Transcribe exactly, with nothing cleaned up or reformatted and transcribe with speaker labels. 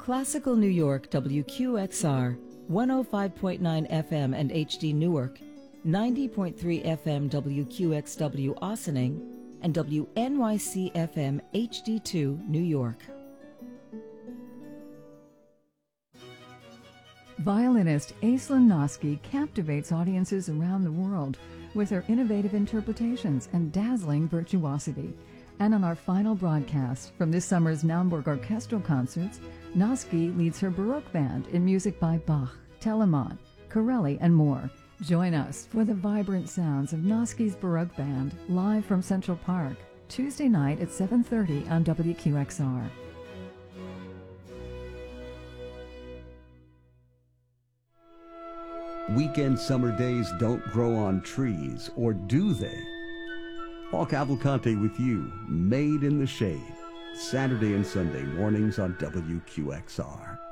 Speaker 1: Classical New York, W Q X R, one oh five point nine F M and H D Newark, ninety point three F M W Q X W Ossining, and W N Y C F M H D two New York.
Speaker 2: Violinist Aislinn Noski captivates audiences around the world with her innovative interpretations and dazzling virtuosity. And on our final broadcast from this summer's Naumburg Orchestral Concerts, Noski leads her Baroque band in music by Bach, Telemann, Corelli, and more. Join us for the vibrant sounds of Noski's Baroque Band live from Central Park, Tuesday night at seven thirty on W Q X R.
Speaker 3: Weekend summer days don't grow on trees, or do they? Paul Cavalcante with you, Made in the Shade, Saturday and Sunday mornings on W Q X R.